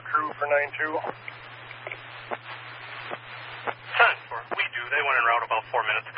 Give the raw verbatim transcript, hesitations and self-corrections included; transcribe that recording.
crew for nine two. ten four. We do. They went en route about four minutes